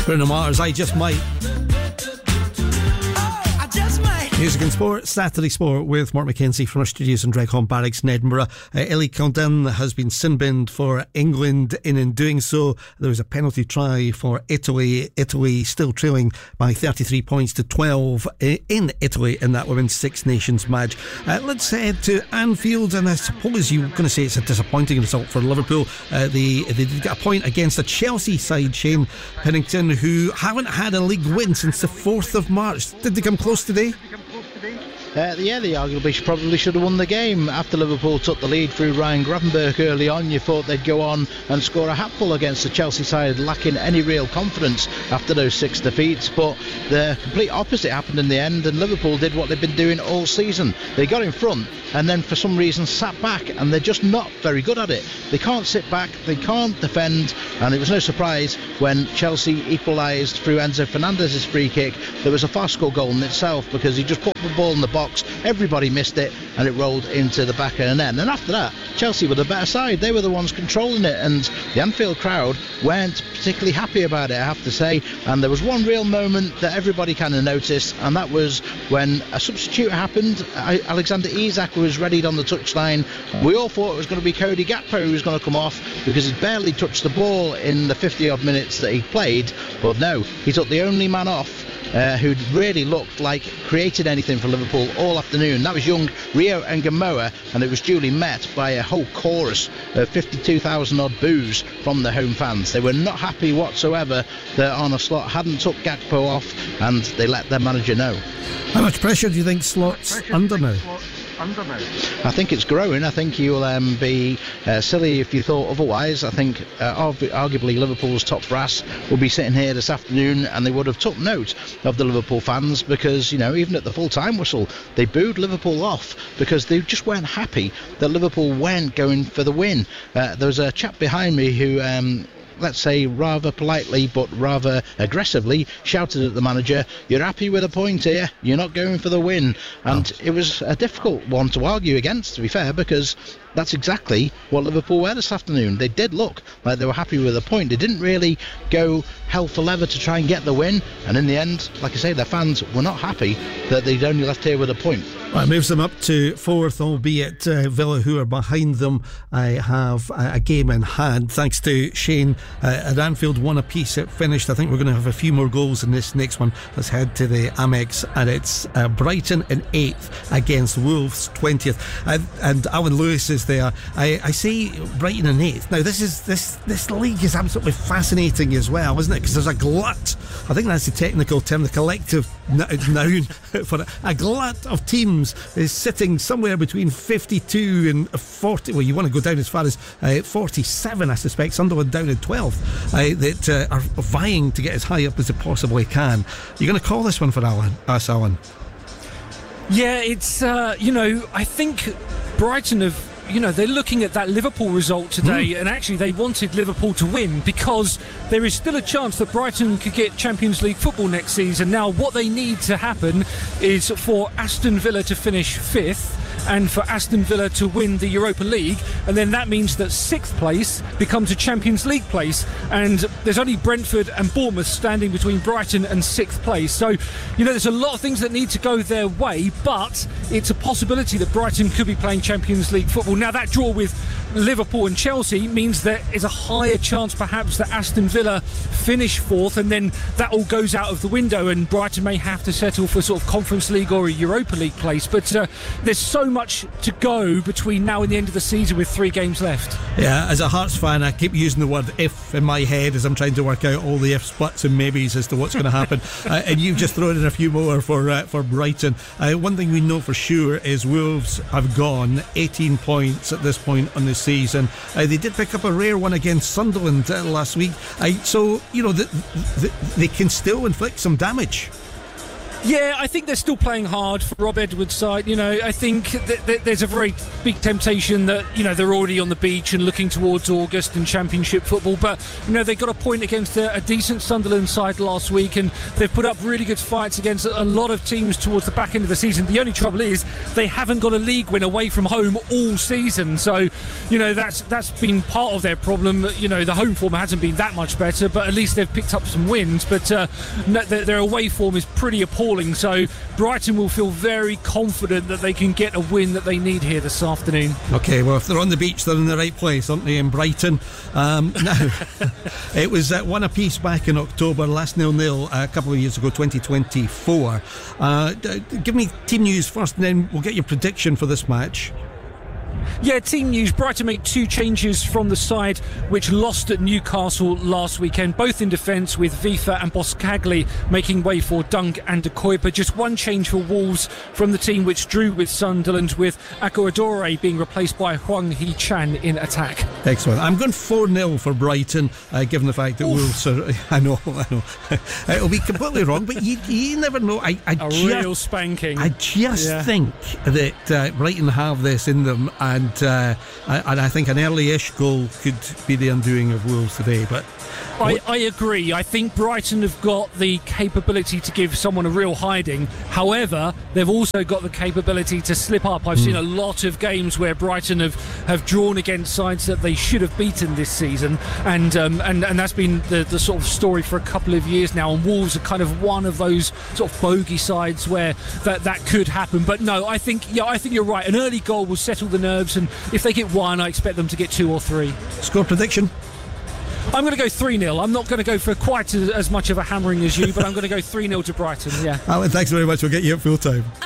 Bruno Mars, I Just Might. Music and Sport, Saturday Sport with Mark McKenzie from our studios in Dreghorn Barracks in Edinburgh. Ellie Caldin has been sin-binned for England, and in doing so there was a penalty try for Italy. Italy still trailing by 33 points to 12 in Italy in that Women's Six Nations match. Let's head to Anfield, and I suppose you're going to say it's a disappointing result for Liverpool. They did get a point against the Chelsea side, Shane Pennington, who haven't had a league win since the 4th of March. Did they come close today? Yeah, they arguably probably should have won the game. After Liverpool took the lead through Ryan Gravenberch early on, you thought they'd go on and score a hatful against the Chelsea side, lacking any real confidence after those 6 defeats. But the complete opposite happened in the end, and Liverpool did what they've been doing all season. They got in front and then for some reason sat back, and they're just not very good at it. They can't sit back, they can't defend, and it was no surprise when Chelsea equalised through Enzo Fernandez's free kick. There was a fast score goal in itself because he just put the ball in the box, everybody missed it, and it rolled into the back of the net. And then after that, Chelsea were the better side. They were the ones controlling it, and the Anfield crowd weren't particularly happy about it, I have to say. And there was one real moment that everybody kind of noticed, and that was when a substitute happened. Alexander Isak was readied on the touchline. We all thought it was going to be Cody Gakpo who was going to come off because he barely touched the ball in the 50 odd minutes that he played, but no, he took the only man off who'd really looked like created anything for Liverpool all afternoon. That was young Rio Ngamoa, and it was duly met by a whole chorus of 52,000 odd boos from the home fans. They were not happy whatsoever that Arne Slot hadn't took Gakpo off, and they let their manager know. How much pressure do you think Slot's under now? I think it's growing. I think you'll be silly if you thought otherwise. I think arguably Liverpool's top brass will be sitting here this afternoon, and they would have took note of the Liverpool fans, because, you know, even at the full-time whistle they booed Liverpool off because they just weren't happy that Liverpool weren't going for the win. There was a chap behind me who let's say rather politely but rather aggressively shouted at the manager, "You're happy with a point here, you're not going for the win." And it was a difficult one to argue against, to be fair, because that's exactly what Liverpool were this afternoon. They did look like they were happy with a point. They didn't really go hell for leather to try and get the win, and in the end, like I say, their fans were not happy that they'd only left here with a point. Well, it moves them up to 4th, albeit Villa, who are behind them, have a game in hand. Thanks to Shane at Anfield, 1 apiece it finished. I think we're going to have a few more goals in this next one. Let's head to the Amex, and it's Brighton in 8th against Wolves 20th. And Alan Lewis is there. I say Brighton in 8th. Now this league is absolutely fascinating as well, isn't it? Because there's a glut. I think that's the technical term, the collective noun for it. A glut of teams is sitting somewhere between 52 and 40. Well, you want to go down as far as 47, I suspect. Sunderland down in 12th, that are vying to get as high up as they possibly can. You're going to call this one for us, Alan? Yeah, it's I think Brighton have, they're looking at that Liverpool result today, and actually they wanted Liverpool to win because there is still a chance that Brighton could get Champions League football next season. Now, what they need to happen is for Aston Villa to finish 5th and for Aston Villa to win the Europa League, and then that means that 6th place becomes a Champions League place, and there's only Brentford and Bournemouth standing between Brighton and 6th place. So, there's a lot of things that need to go their way, but it's a possibility that Brighton could be playing Champions League football. Now, that draw with Liverpool and Chelsea means there is a higher chance perhaps that Aston Villa finish 4th, and then that all goes out of the window, and Brighton may have to settle for sort of Conference League or a Europa League place. But there's so much to go between now and the end of the season with 3 games left. Yeah, as a Hearts fan, I keep using the word if in my head as I'm trying to work out all the ifs, buts and maybes as to what's going to happen. And you've just thrown in a few more for Brighton. One thing we know for sure is Wolves have gone 18 points at this point on the season. They did pick up a rare one against Sunderland last week. So, they can still inflict some damage. Yeah, I think they're still playing hard for Rob Edwards' side. You know, I think there's a very big temptation that, you know, they're already on the beach and looking towards August and Championship football. But, you know, they got a point against a decent Sunderland side last week, and they've put up really good fights against a lot of teams towards the back end of the season. The only trouble is they haven't got a league win away from home all season. So, you know, that's been part of their problem. You know, the home form hasn't been that much better, but at least they've picked up some wins. But their away form is pretty appalling. So Brighton will feel very confident that they can get a win that they need here this afternoon. OK, well, if they're on the beach, they're in the right place, aren't they, in Brighton? Now, it was 1 apiece back in October, last 0-0 a couple of years ago, 2024. Give me team news first, and then we'll get your prediction for this match. Yeah, team news. Brighton make 2 changes from the side which lost at Newcastle last weekend, both in defence, with Vifa and Boskagli making way for Dunk and De Kuyper. Just 1 change for Wolves from the team which drew with Sunderland, with Akoradore being replaced by Hwang Hee-chan in attack. Excellent. I'm going 4-0 for Brighton, given the fact that Wolves are... I know. It'll be completely wrong, but you never know. Real spanking. I just think that Brighton have this in them, and I think an early-ish goal could be the undoing of Wolves today. But I agree. I think Brighton have got the capability to give someone a real hiding. However, they've also got the capability to slip up. I've seen a lot of games where Brighton have drawn against sides that they should have beaten this season, and that's been the sort of story for a couple of years now. And Wolves are kind of one of those sort of bogey sides where that could happen. But no, I think you're right. An early goal will settle the nerves, and if they get 1, I expect them to get 2 or 3. Score prediction? I'm going to go 3-0. I'm not going to go for quite as much of a hammering as you, but I'm going to go 3-0 to Brighton. Yeah. Alan, thanks very much. We'll get you at full time.